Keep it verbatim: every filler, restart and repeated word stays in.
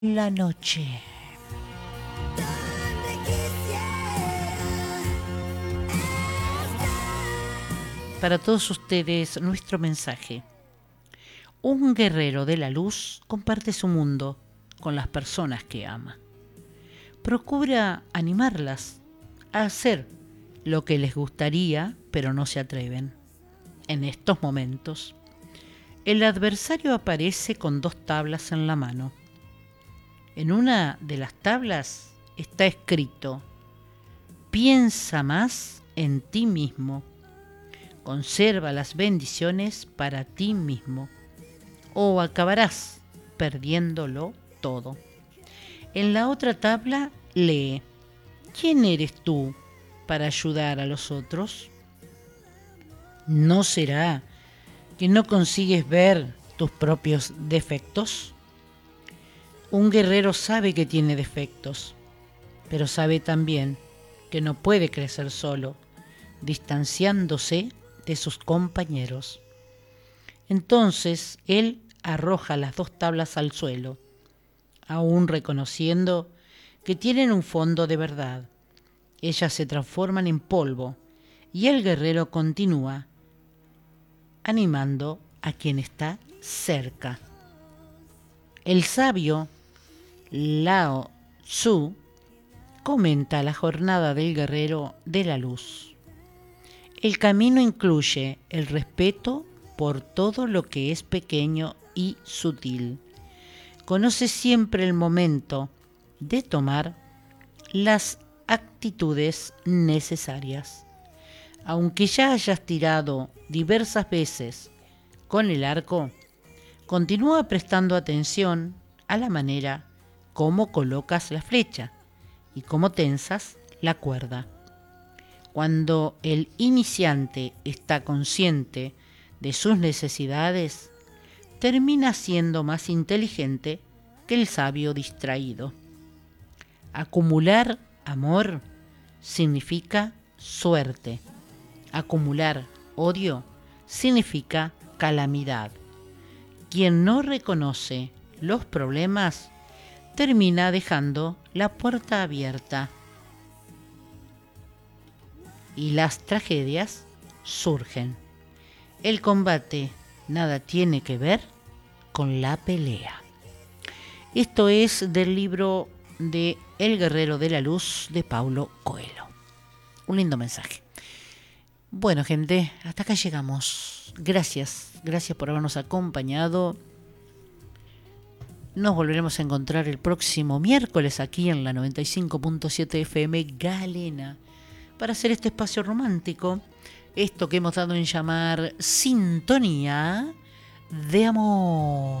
La noche. Para todos ustedes, nuestro mensaje. Un guerrero de la luz comparte su mundo con las personas que ama. Procura animarlas a hacer lo que les gustaría, pero no se atreven. En estos momentos, el adversario aparece con dos tablas en la mano. En una de las tablas está escrito: piensa más en ti mismo, conserva las bendiciones para ti mismo, o acabarás perdiéndolo todo. En la otra tabla lee: ¿quién eres tú para ayudar a los otros? ¿No será que no consigues ver tus propios defectos? Un guerrero sabe que tiene defectos, pero sabe también que no puede crecer solo, distanciándose de sus compañeros. Entonces él arroja las dos tablas al suelo, aún reconociendo que tienen un fondo de verdad. Ellas se transforman en polvo y el guerrero continúa animando a quien está cerca. El sabio Lao Tzu comenta la jornada del guerrero de la luz. El camino incluye el respeto por todo lo que es pequeño y sutil. Conoce siempre el momento de tomar las actitudes necesarias. Aunque ya hayas tirado diversas veces con el arco, continúa prestando atención a la manera cómo colocas la flecha y cómo tensas la cuerda. Cuando el iniciante está consciente de sus necesidades, termina siendo más inteligente que el sabio distraído. Acumular amor significa suerte. Acumular odio significa calamidad. Quien no reconoce los problemas termina dejando la puerta abierta y las tragedias surgen. El combate nada tiene que ver con la pelea. Esto es del libro de El Guerrero de la Luz de Paulo Coelho. Un lindo mensaje. Bueno, gente, hasta acá llegamos. Gracias, gracias por habernos acompañado. Nos volveremos a encontrar el próximo miércoles aquí en la noventa y cinco punto siete F M Galena para hacer este espacio romántico, esto que hemos dado en llamar Sintonía de Amor.